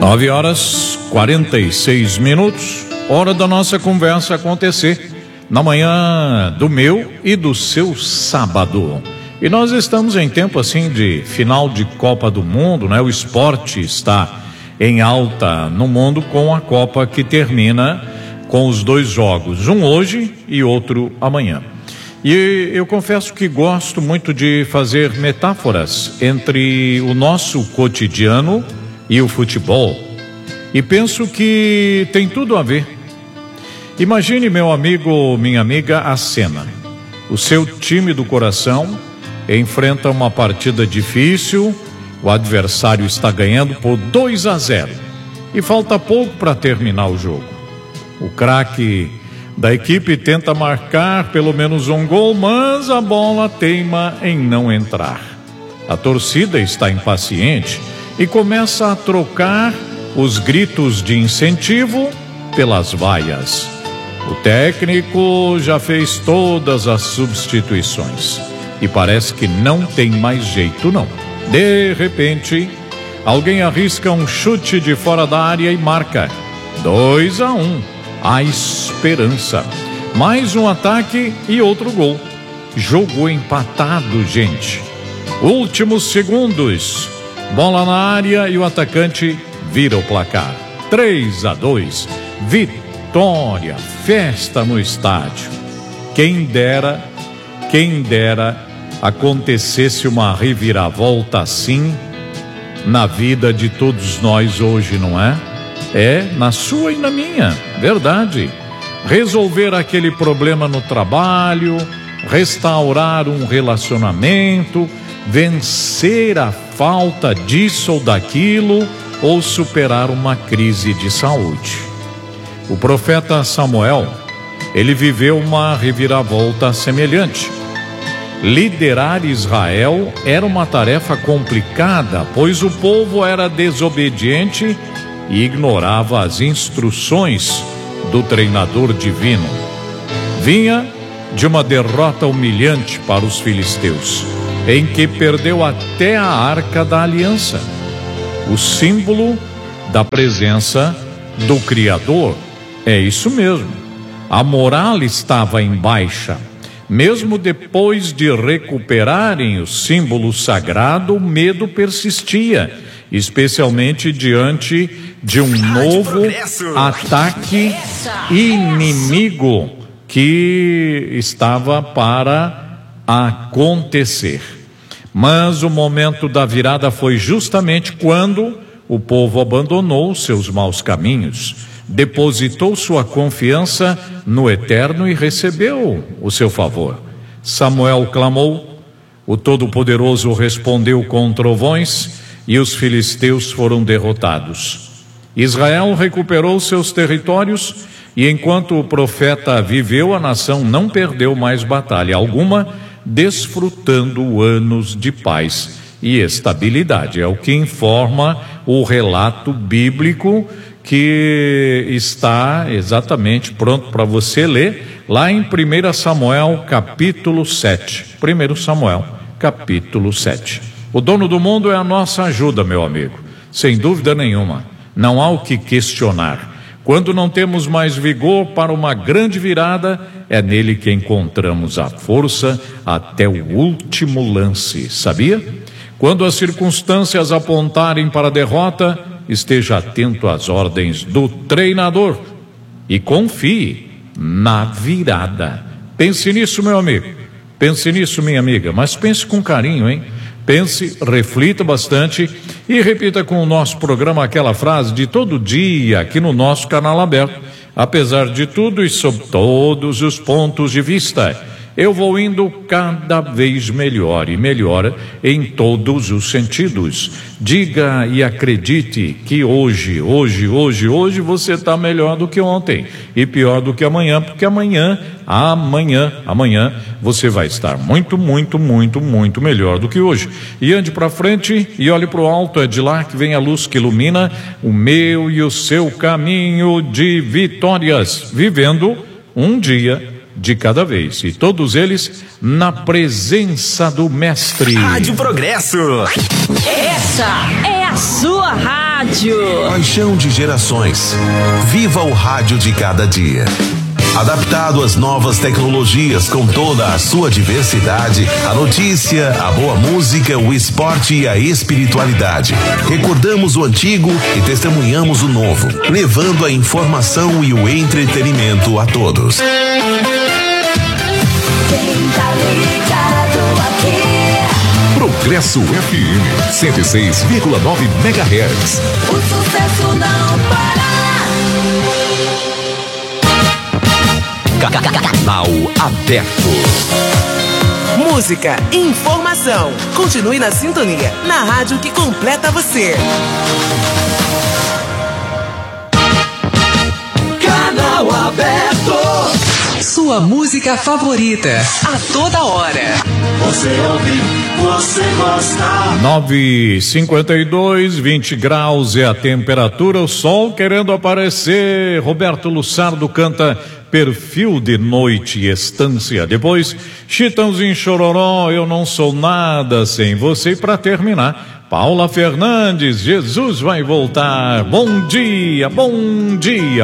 9h46, hora da nossa conversa acontecer na manhã do meu e do seu sábado. E nós estamos em tempo assim de final de Copa do Mundo, né? O esporte está em alta no mundo com a Copa que termina com os dois jogos, um hoje e outro amanhã. E eu confesso que gosto muito de fazer metáforas entre o nosso cotidiano e o futebol. E penso que tem tudo a ver. Imagine, meu amigo, minha amiga, a cena. O seu time do coração enfrenta uma partida difícil, o adversário está ganhando por 2-0 e falta pouco para terminar o jogo. O craque da equipe tenta marcar pelo menos um gol, mas a bola teima em não entrar. A torcida está impaciente e começa a trocar os gritos de incentivo pelas vaias. O técnico já fez todas as substituições e parece que não tem mais jeito não. De repente, alguém arrisca um chute de fora da área e marca 2-1. A esperança. Mais um ataque e outro gol. Jogo empatado, gente. Últimos segundos. Bola na área e o atacante vira o placar. 3-2. Vitória. Festa no estádio. Quem dera acontecesse uma reviravolta assim na vida de todos nós hoje, não é? É, na sua e na minha, verdade. Resolver aquele problema no trabalho, restaurar um relacionamento, vencer a falta disso ou daquilo, ou superar uma crise de saúde. O profeta Samuel, ele viveu uma reviravolta semelhante. Liderar Israel era uma tarefa complicada, pois o povo era desobediente e ignorava as instruções do treinador divino. Vinha de uma derrota humilhante para os filisteus, em que perdeu até a Arca da Aliança, o símbolo da presença do Criador. É isso mesmo. A moral estava em baixa. Mesmo depois de recuperarem o símbolo sagrado, o medo persistia, especialmente diante de um novo ataque inimigo que estava para acontecer. Mas o momento da virada foi justamente quando o povo abandonou seus maus caminhos, depositou sua confiança no Eterno e recebeu o seu favor. Samuel clamou, o Todo-Poderoso respondeu com trovões e os filisteus foram derrotados. Israel recuperou seus territórios e enquanto o profeta viveu, a nação não perdeu mais batalha alguma, desfrutando anos de paz e estabilidade. É o que informa o relato bíblico que está exatamente pronto para você ler lá em 1 Samuel capítulo 7. 1 Samuel capítulo 7. O dono do mundo é a nossa ajuda, meu amigo, sem dúvida nenhuma. Não há o que questionar. Quando não temos mais vigor para uma grande virada, é nele que encontramos a força até o último lance, sabia? Quando as circunstâncias apontarem para a derrota, esteja atento às ordens do treinador e confie na virada. Pense nisso, meu amigo. Pense nisso, minha amiga. Mas pense com carinho, hein? Pense, reflita bastante e repita com o nosso programa aquela frase de todo dia aqui no nosso canal aberto. Apesar de tudo e sob todos os pontos de vista, eu vou indo cada vez melhor e melhor em todos os sentidos. Diga e acredite que hoje você está melhor do que ontem e pior do que amanhã, porque amanhã você vai estar muito melhor do que hoje. E ande para frente e olhe para o alto, é de lá que vem a luz que ilumina o meu e o seu caminho de vitórias, vivendo um dia de cada vez, e todos eles na presença do Mestre. Rádio Progresso. Essa é a sua rádio. Paixão de gerações. Viva o rádio de cada dia. Adaptado às novas tecnologias com toda a sua diversidade, a notícia, a boa música, o esporte e a espiritualidade. Recordamos o antigo e testemunhamos o novo, levando a informação e o entretenimento a todos. Quem tá ligado aqui? Progresso FM 106,9 MHz. O sucesso não para. Canal aberto. Música, informação. Continue na sintonia, na rádio que completa você. Canal aberto. Sua música favorita, a toda hora. Você ouve, você gosta. 9h52, 20 graus é a temperatura, o sol querendo aparecer. Roberto Lussardo canta Perfil de Noite e Estância. Depois, Chitãozinho Chororó, Eu Não Sou Nada Sem Você. E para terminar, Paula Fernandes, Jesus Vai Voltar. Bom dia, bom dia.